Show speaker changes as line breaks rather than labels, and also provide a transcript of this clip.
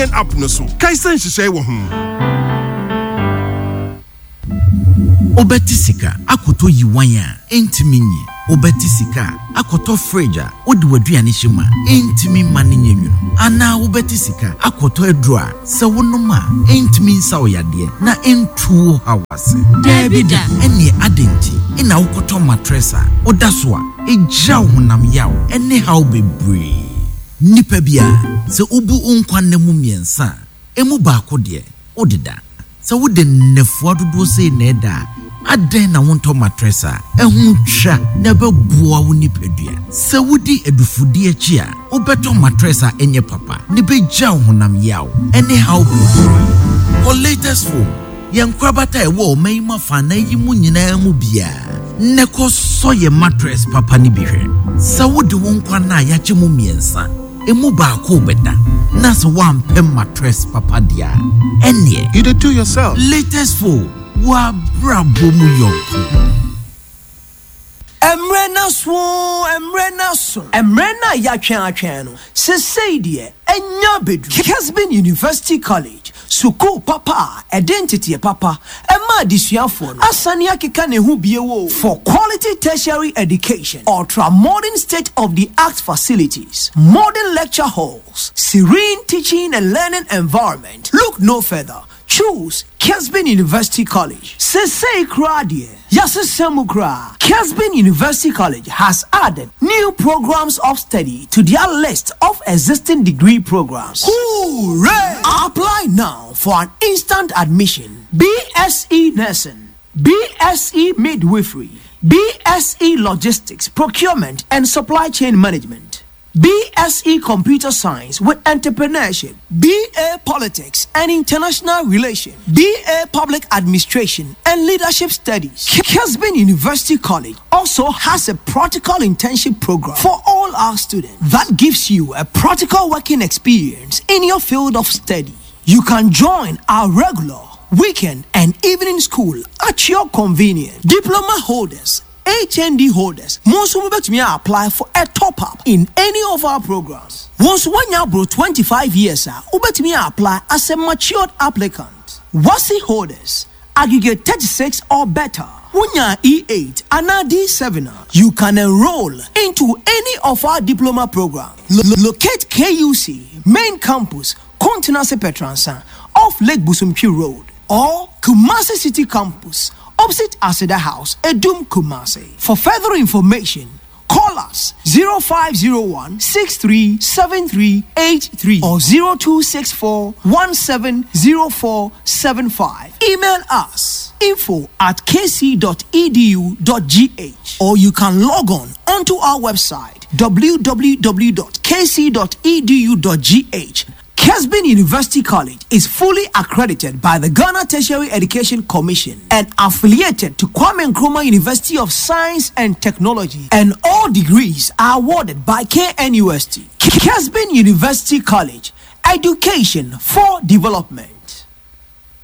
app no so. Kaisen hihye wo ho.
Obetisika akoto yiwan a entimi nyi. Obetisika akoto fridge a odi waduane hyema entimi mane nyenwunu. Ana obetisika akoto edura se wonoma entimi nsa oyade na entuo hawase.
Debida
Ene adenti ina ukoto matressa odaso a eja honam yaw ene haw bebre. Nipa bia se ubu unkwanne mu miensa emu baako de odida. Se wode nefo dodo se na eda aden na wonto matressa ehun twa na bebua wo nipadua. Se wodi edufudi achi a obeto matressa enye papa ne beja honam yaw ene haw bebre. For latest phone yankwabata ewo mayima fa na yimu nyina mu bia neko soye mattress papa ni bihwe. Se wode wonkwa na yache mu miensa emu baako beda na so wampem mattress papa dia ene
You did do yourself.
latest phone wa brabo mu yonko.
Emrena ya twen no se sei de enya bedu Kesbin University College suku papa identity papa ema disuafo no asane akeka ne hu biewo for quality tertiary education. Ultra modern state of the art facilities, modern lecture halls, serene teaching and learning environment. Look no further. Choose Kesbin University College. Sesei Kradie. Yasesemukra. Kesbin University College has added new programs of study to their list of existing degree programs. Hooray! Apply now for an instant admission. BSE Nursing, BSE Midwifery, BSE Logistics, Procurement and Supply Chain Management, BSE Computer Science with Entrepreneurship, BA Politics and International Relations, BA Public Administration and Leadership Studies. Kesbin University College also has a practical internship program for all our students that gives you a practical working experience in your field of study. You can join our regular, weekend and evening school at your convenience. Diploma holders, HND holders, most of me apply for a top-up in any of our programs. Once one year bro 25 years, me apply as a matured applicant. WASI holders, aggregate 36 or better. Wunya E8 and D7, you can enroll into any of our diploma programs. Locate KUC, main campus, Continental Petransa, off Lake Busumpi Road, or Kumasi City Campus, opposite Aseda House, Edum Kumasi. For further information, call us 0501 637383 or 0264 170475. Email us info@kc.edu.gh or you can log on onto our website www.kc.edu.gh. Kesbin University College is fully accredited by the Ghana Tertiary Education Commission and affiliated to Kwame Nkrumah University of Science and Technology, and all degrees are awarded by KNUST. Kesbin University College, education for development.